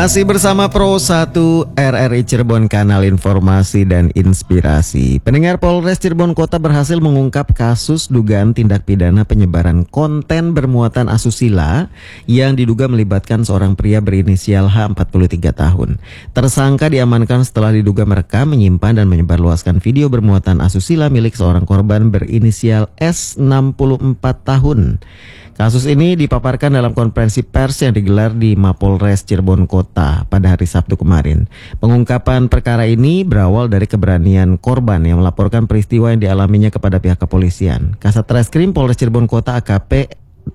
Masih bersama Pro 1 RRI Cirebon, kanal informasi dan inspirasi. Pendengar, Polres Cirebon Kota berhasil mengungkap kasus dugaan tindak pidana penyebaran konten bermuatan asusila yang diduga melibatkan seorang pria berinisial H 43 tahun. Tersangka diamankan setelah diduga merekam, menyimpan dan menyebarluaskan video bermuatan asusila milik seorang korban berinisial S 64 tahun. Kasus ini dipaparkan dalam konferensi pers yang digelar di Mapolres Cirebon Kota pada hari Sabtu kemarin. Pengungkapan perkara ini berawal dari keberanian korban yang melaporkan peristiwa yang dialaminya kepada pihak kepolisian. Kasat Reskrim Polres Cirebon Kota AKP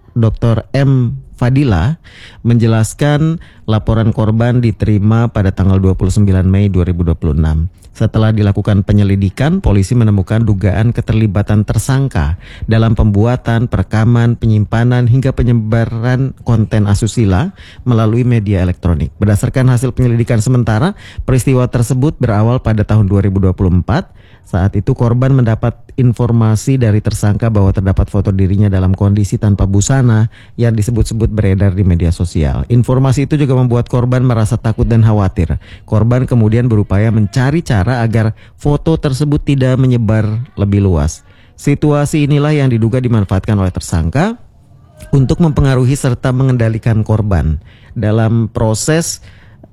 Dr. M. Fadila menjelaskan laporan korban diterima pada tanggal 29 Mei 2026. Setelah dilakukan penyelidikan, polisi menemukan dugaan keterlibatan tersangka dalam pembuatan, perekaman, penyimpanan hingga penyebaran konten asusila melalui media elektronik. Berdasarkan hasil penyelidikan sementara, peristiwa tersebut berawal pada tahun 2024. Saat itu korban mendapat informasi dari tersangka bahwa terdapat foto dirinya dalam kondisi tanpa busana yang disebut-sebut beredar di media sosial. Informasi itu juga membuat korban merasa takut dan khawatir. Korban kemudian berupaya mencari cara agar foto tersebut tidak menyebar lebih luas. Situasi inilah yang diduga dimanfaatkan oleh tersangka untuk mempengaruhi serta mengendalikan korban. Dalam proses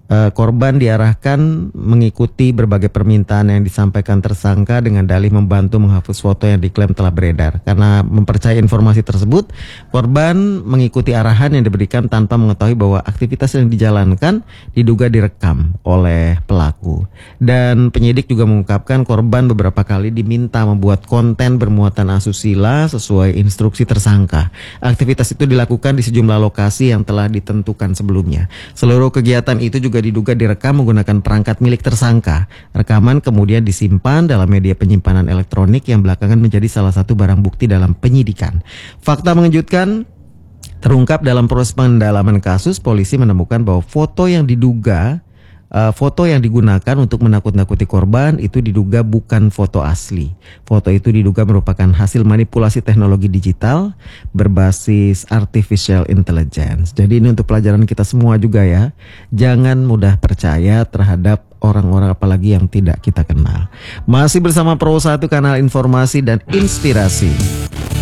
korban diarahkan mengikuti berbagai permintaan yang disampaikan tersangka dengan dalih membantu menghapus foto yang diklaim telah beredar. Karena mempercayai informasi tersebut, korban mengikuti arahan yang diberikan tanpa mengetahui bahwa aktivitas yang dijalankan diduga direkam oleh pelaku. Dan penyidik juga mengungkapkan korban beberapa kali diminta membuat konten bermuatan asusila sesuai instruksi tersangka. Aktivitas itu dilakukan di sejumlah lokasi yang telah ditentukan sebelumnya. Seluruh kegiatan itu juga diduga direkam menggunakan perangkat milik tersangka. Rekaman kemudian disimpan dalam media penyimpanan elektronik yang belakangan menjadi salah satu barang bukti dalam penyidikan. Fakta mengejutkan terungkap dalam proses pendalaman kasus. Polisi menemukan bahwa foto yang digunakan untuk menakut-nakuti korban itu diduga bukan foto asli. Foto itu diduga merupakan hasil manipulasi teknologi digital berbasis artificial intelligence. Jadi ini untuk pelajaran kita semua juga ya. Jangan mudah percaya terhadap orang-orang apalagi yang tidak kita kenal. Masih bersama Pro 1 kanal informasi dan inspirasi.